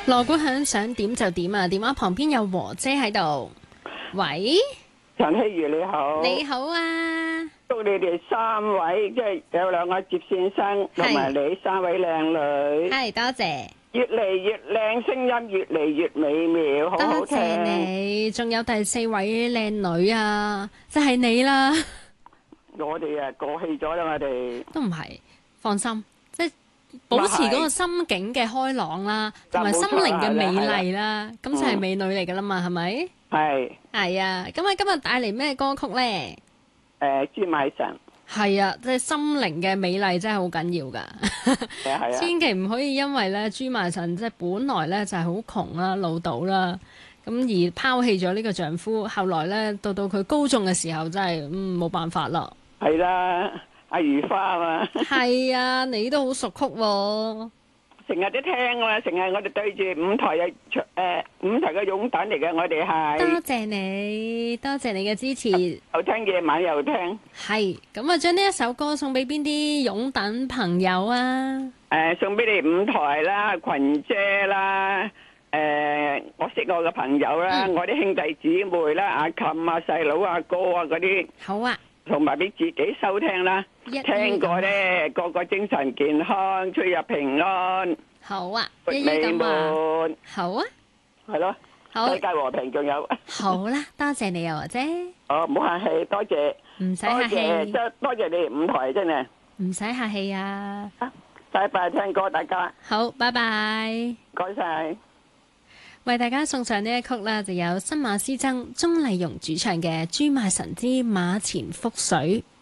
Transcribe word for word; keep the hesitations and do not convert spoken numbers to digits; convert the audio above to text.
鑼鼓響，想點就點啊！電話旁邊有和姐喺度。喂， 陳希如你好， 你好啊！ 祝你哋三位即係有兩個接線生同埋你三位靚女， 係多謝， 越嚟越靚，聲音越嚟越美妙，好好聽。 多謝你，仲有第四位靚女啊，就係你啦。 我哋啊過氣咗啦，我哋都唔係，放心，即係保持嗰個心境嘅開朗啦，同埋心靈嘅美麗啦，咁就係美女嚟噶啦嘛，係咪？ 係係啊，咁啊今日帶嚟咩歌曲咧？ 誒，朱買臣係啊，即係心靈嘅美麗真係好緊要噶， 係啊係啊， 千祈唔可以因為咧朱買臣即係本來咧就係好窮啦、潦倒啦，咁而拋棄咗呢個丈夫，後來咧到到佢高中嘅時候，真係嗯冇辦法啦。 係啦，阿如花啊嘛， 係啊，你都好熟曲喎。 成日都聽啊，成日我哋對住五台嘅誒、呃、五台嘅擁躉嚟嘅，我哋係多謝你，多謝你嘅支持。 又聽夜晚又聽。 係咁啊，將呢一首歌送俾邊啲擁躉朋友啊？ 誒、呃，送俾你五台啦，群姐啦，誒、呃，我識我嘅朋友啦，嗯、我啲兄弟姊妹啦，阿琴啊、細佬啊、哥啊嗰啲。 好啊。 同埋俾自己收聽啦， 一聽過咧，個個精神健康，出入平安。 好啊， 一於咁啊。 好啊， 係咯， 好， 世界和平仲有。 好啦，多謝你啊，姐。 哦，唔好客氣，多謝。 唔使客氣。 多謝，多謝你哋五台真係。 唔使客氣啊。 拜拜，聽歌大家。 好，拜拜。 唔該晒。 為大家送上呢一曲啦，就有新馬師曾、鍾麗蓉主唱嘅《朱買臣之馬前覆水》。